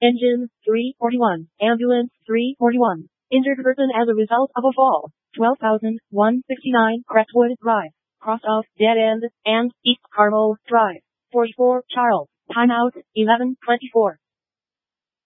Engine 341. Ambulance 341. Injured person as a result of a fall. 12,169 Crestwood Drive. Cross off Dead End and East Carmel Drive. 44 Charles. Timeout 11:24.